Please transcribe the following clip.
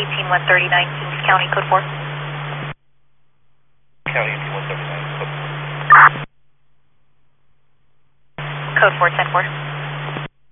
139, Kings County, code 4. County 139, code 4. Code 4, 10-4.